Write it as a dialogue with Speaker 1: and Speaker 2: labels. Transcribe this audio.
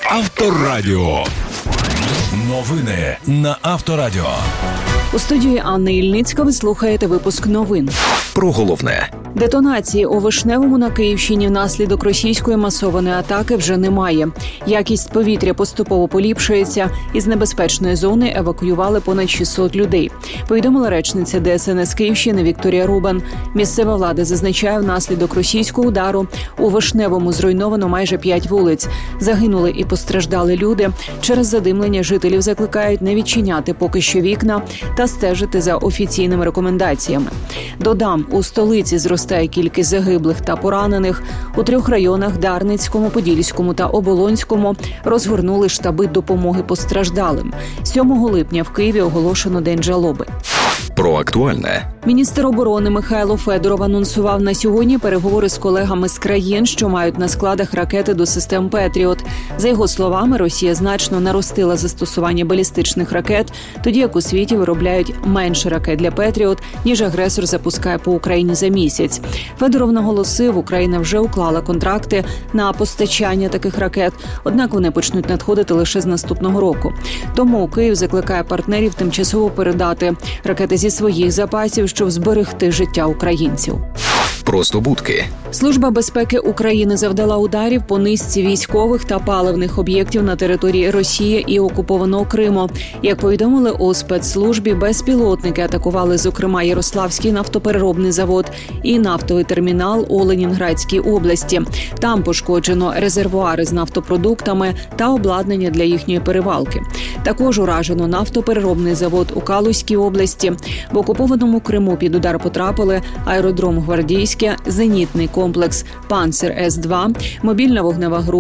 Speaker 1: Авторадіо. Новини на Авторадіо.
Speaker 2: У студії Анна Ільницька ви слухаєте випуск новин.
Speaker 3: Про головне.
Speaker 2: Детонації у Вишневому на Київщині внаслідок російської масованої атаки вже немає. Якість повітря поступово поліпшується. Із небезпечної зони евакуювали понад 600 людей. Повідомила речниця ДСНС Київщини Вікторія Рубан. Місцева влада зазначає, внаслідок російського удару у Вишневому зруйновано майже 5 вулиць. Загинули і постраждали люди. Через задимлення жителів закликають не відчиняти поки що вікна та стежити за офіційними рекомендаціями. Додам, у столиці зростає кількість загиблих та поранених. У 3 районах – Дарницькому, Подільському та Оболонському – розгорнули штаби допомоги постраждалим. 7 липня в Києві оголошено День жалоби.
Speaker 3: Про актуальне.
Speaker 2: Міністр оборони Михайло Федоров анонсував на сьогодні переговори з колегами з країн, що мають на складах ракети до систем «Петріот». За його словами, Росія значно наростила застосування балістичних ракет, тоді як у світі виробляють менше ракет для «Петріот», ніж агресор запускає по Україні за місяць. Федоров наголосив, Україна вже уклала контракти на постачання таких ракет, однак вони почнуть надходити лише з наступного року. Тому Київ закликає партнерів тимчасово передати ракети зі своїх запасів, щоб зберегти життя українців.
Speaker 3: Просто будки.
Speaker 2: Служба безпеки України завдала ударів по низці військових та паливних об'єктів на території Росії і окупованого Криму. Як повідомили у спецслужбі, безпілотники атакували, зокрема, Ярославський нафтопереробний завод і нафтовий термінал у Ленінградській області. Там пошкоджено резервуари з нафтопродуктами та обладнання для їхньої перевалки. Також уражено нафтопереробний завод у Калузькій області. В окупованому Криму під удар потрапили аеродром Гвардійське, зенітний комплекс «Панцир С-2», мобільна вогнева група